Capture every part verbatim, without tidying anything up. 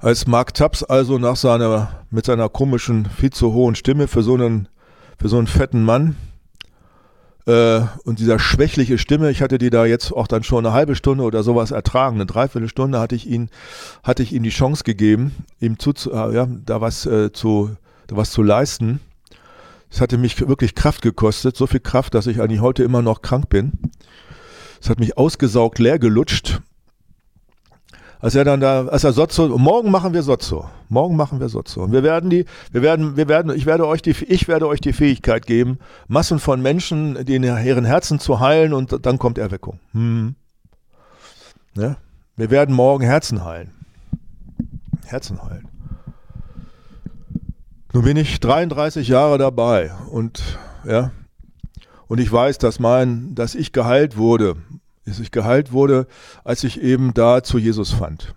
Als Mark Taps also nach seiner, mit seiner komischen, viel zu hohen Stimme für so einen, für so einen fetten Mann äh, und dieser schwächliche Stimme, ich hatte die da jetzt auch dann schon eine halbe Stunde oder sowas ertragen, eine Dreiviertelstunde hatte ich ihn, hatte ich ihm die Chance gegeben, ihm zu, äh, ja, da was äh, zu, da was zu leisten. Es hatte mich wirklich Kraft gekostet, so viel Kraft, dass ich eigentlich heute immer noch krank bin. Es hat mich ausgesaugt, leer gelutscht. Als er dann da, als er Sozzo, morgen machen wir Sozzo, morgen machen wir Sozzo. Und wir werden die, wir werden, wir werden, ich werde euch die, ich werde euch die Fähigkeit geben, Massen von Menschen, die in ihren Herzen zu heilen und dann kommt Erweckung. Hm. Ja? Wir werden morgen Herzen heilen. Herzen heilen. Nun bin ich dreiunddreißig Jahre dabei und, ja, und ich weiß, dass mein, dass ich geheilt wurde, dass ich geheilt wurde, als ich eben da zu Jesus fand.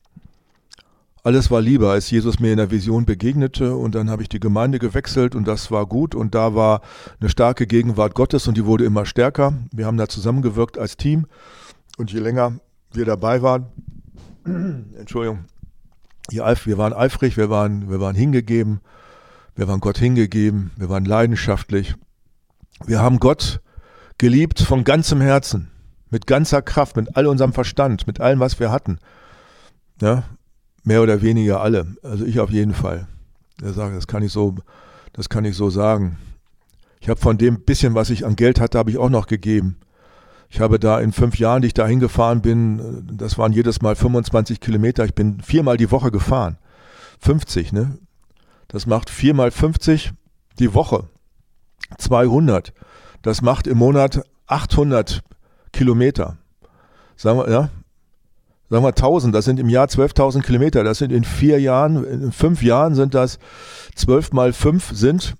Alles war Liebe, als Jesus mir in der Vision begegnete und dann habe ich die Gemeinde gewechselt und das war gut und da war eine starke Gegenwart Gottes und die wurde immer stärker. Wir haben da zusammengewirkt als Team und je länger wir dabei waren, Entschuldigung, wir waren eifrig, wir waren, wir waren hingegeben, wir waren Gott hingegeben, wir waren leidenschaftlich. Wir haben Gott geliebt von ganzem Herzen. Mit ganzer Kraft, mit all unserem Verstand, mit allem, was wir hatten. Ja, mehr oder weniger alle. Also ich auf jeden Fall. Das kann ich so, das kann ich so sagen. Ich habe von dem bisschen, was ich an Geld hatte, habe ich auch noch gegeben. Ich habe da in fünf Jahren, die ich da hingefahren bin, das waren jedes Mal fünfundzwanzig Kilometer. Ich bin viermal die Woche gefahren. fünfzig, ne? Das macht viermal fünfzig die Woche. zweihundert. Das macht im Monat achthundert Kilometer. Sagen wir, ja, sagen wir tausend, das sind im Jahr zwölftausend Kilometer. Das sind in vier Jahren, in fünf Jahren sind das zwölf mal fünf sind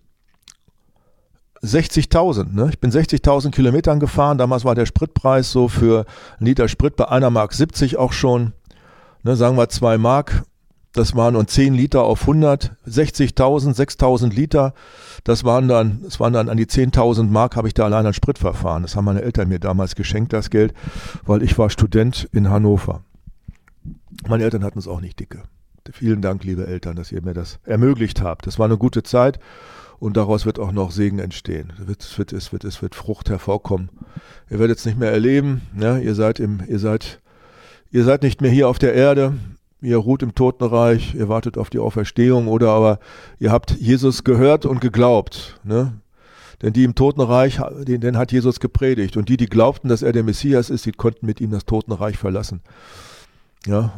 sechzigtausend. Ne? Ich bin sechzigtausend Kilometern gefahren. Damals war der Spritpreis so für einen Liter Sprit bei einer Mark siebzig auch schon. Ne, sagen wir zwei Mark. Das waren und zehn Liter auf hundert, sechzigtausend, sechstausend Liter. Das waren dann, das waren dann an die zehntausend Mark, habe ich da allein an Sprit verfahren. Das haben meine Eltern mir damals geschenkt, das Geld, weil ich war Student in Hannover. Meine Eltern hatten es auch nicht dicke. Vielen Dank, liebe Eltern, dass ihr mir das ermöglicht habt. Das war eine gute Zeit und daraus wird auch noch Segen entstehen. Es wird, es wird, es wird, es wird Frucht hervorkommen. Ihr werdet es nicht mehr erleben. Ja, ihr seid im, ihr seid, ihr seid nicht mehr hier auf der Erde. Ihr ruht im Totenreich, ihr wartet auf die Auferstehung oder aber ihr habt Jesus gehört und geglaubt. Ne? Denn die im Totenreich, den, den hat Jesus gepredigt. Und die, die glaubten, dass er der Messias ist, die konnten mit ihm das Totenreich verlassen. Ja,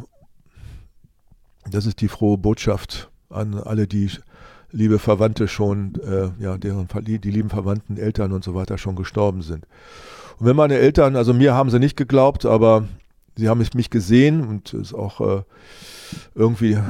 das ist die frohe Botschaft an alle, die liebe Verwandte schon, äh, ja, deren die, die lieben Verwandten, Eltern und so weiter schon gestorben sind. Und wenn meine Eltern, also mir haben sie nicht geglaubt, aber sie haben mich gesehen und es ist auch äh, irgendwie